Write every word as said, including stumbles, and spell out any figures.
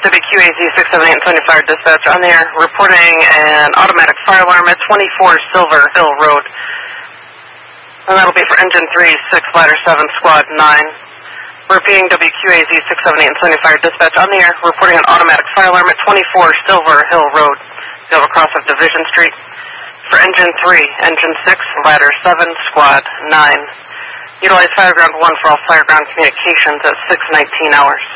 W Q A Z six seven eight and Tony Fire Dispatch on the air, reporting an automatic fire alarm at twenty-four Silver Hill Road. And that'll be for Engine three, six, Ladder seven, Squad nine. Repeating W Q A Z six seven eight and Tony Fire Dispatch on the air, reporting an automatic fire alarm at twenty-four Silver Hill Road, Silver Cross of Division Street. For Engine three, Engine six, Ladder seven, Squad nine. Utilize Fireground one for all fireground communications at six nineteen hours.